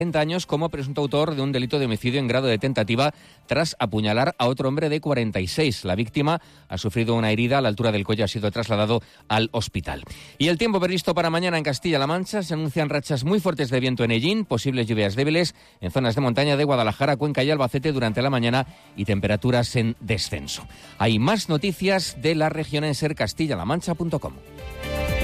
40 años como presunto autor de un delito de homicidio en grado de tentativa tras apuñalar a otro hombre de 46. La víctima ha sufrido una herida a la altura del cuello, ha sido trasladado al hospital. Y el tiempo previsto para mañana en Castilla-La Mancha: se anuncian rachas muy fuertes de viento en Hellín, posibles lluvias débiles en zonas de montaña de Guadalajara, Cuenca y Albacete durante la mañana y temperaturas en descenso. Hay más noticias de la región en sercastillalamancha.com.